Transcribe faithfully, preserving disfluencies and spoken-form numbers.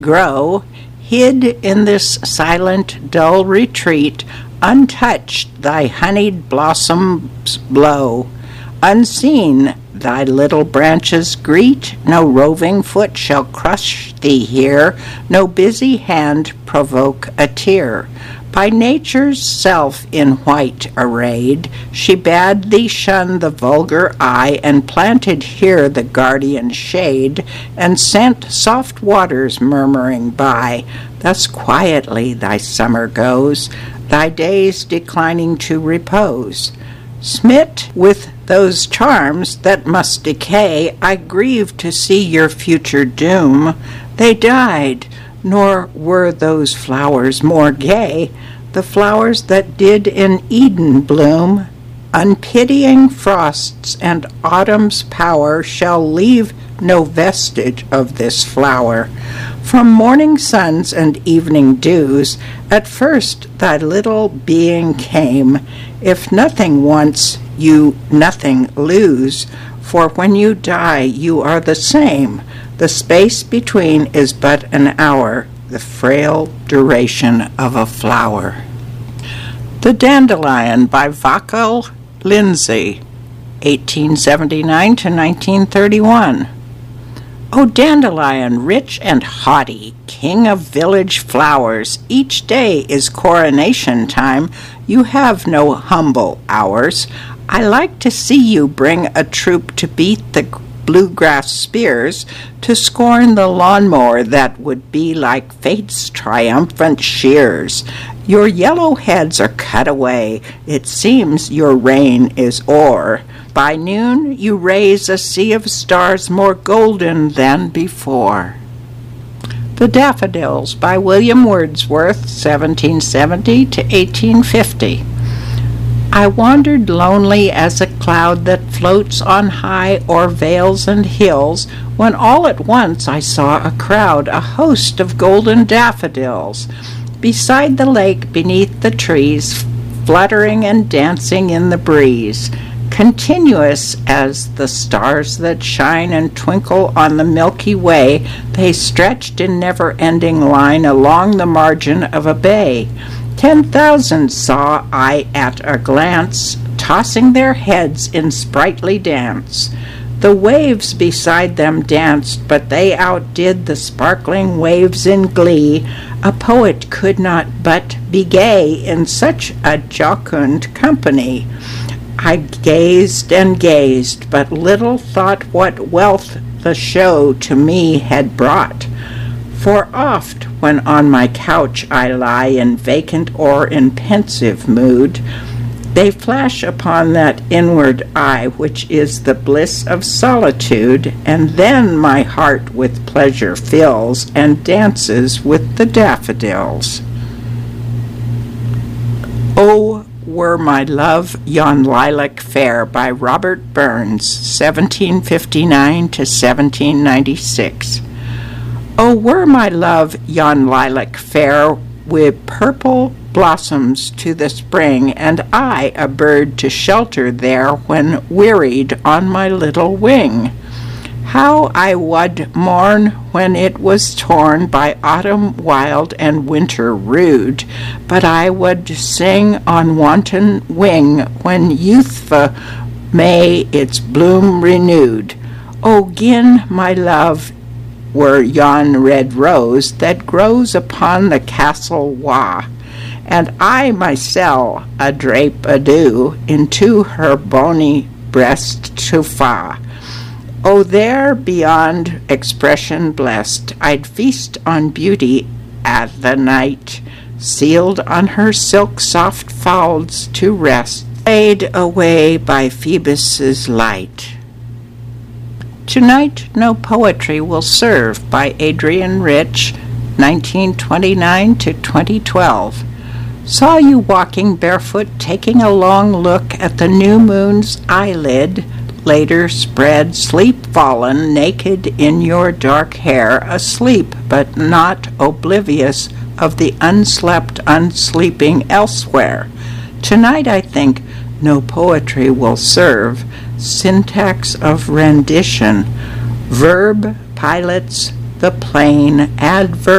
grow, hid in this silent, dull retreat, untouched thy honeyed blossoms blow. Unseen thy little branches greet, no roving foot shall crush thee here, no busy hand provoke a tear. By nature's self in white arrayed, she bade thee shun the vulgar eye, and planted here the guardian shade, and sent soft waters murmuring by. Thus quietly thy summer goes, thy days declining to repose. Smit with those charms that must decay, I grieve to see your future doom. They died, nor were those flowers more gay, the flowers that did in Eden bloom. Unpitying frosts and autumn's power shall leave no vestige of this flower. From morning suns and evening dews, at first thy little being came. If nothing once, you nothing lose, for when you die you are the same. The space between is but an hour, the frail duration of a flower. The Dandelion by Vachel Lindsay, eighteen seventy-nine to nineteen thirty-one. O dandelion, rich and haughty, king of village flowers, each day is coronation time, you have no humble hours. I like to see you bring a troop to beat the bluegrass spears, to scorn the lawnmower that would be like fate's triumphant shears. Your yellow heads are cut away, it seems your reign is o'er. By noon you raise a sea of stars more golden than before. The Daffodils by William Wordsworth, seventeen seventy to eighteen fifty. I wandered lonely as a cloud that floats on high o'er vales and hills, when all at once I saw a crowd, a host of golden daffodils, beside the lake beneath the trees, fluttering and dancing in the breeze. Continuous as the stars that shine and twinkle on the Milky Way, they stretched in never-ending line along the margin of a bay. Ten thousand saw I at a glance, tossing their heads in sprightly dance. The waves beside them danced, but they outdid the sparkling waves in glee. A poet could not but be gay in such a jocund company. I gazed and gazed, but little thought what wealth the show to me had brought. For oft, when on my couch I lie in vacant or in pensive mood, they flash upon that inward eye which is the bliss of solitude, and then my heart with pleasure fills and dances with the daffodils. O were my love yon lilac fair by Robert Burns, seventeen fifty-nine to seventeen ninety-six. O were my love yon lilac fair, with purple blossoms to the spring, and I a bird to shelter there when wearied on my little wing. How I would mourn when it was torn by autumn wild and winter rude, but I would sing on wanton wing when youthful May its bloom renewed. O gin my love were yon red rose that grows upon the castle wa, and I mysel a drape ado into her bony breast to fa. O there, beyond expression blessed, I'd feast on beauty at the night, sealed on her silk soft folds to rest, laid away by Phoebus's light. Tonight No Poetry Will Serve by Adrienne Rich, nineteen twenty-nine to twenty twelve. Saw you walking barefoot, taking a long look at the new moon's eyelid, later spread, sleep fallen, naked in your dark hair, asleep but not oblivious of the unslept, unsleeping elsewhere. Tonight, I think, no poetry will serve. Syntax of rendition, verb, pilots, the plain adverse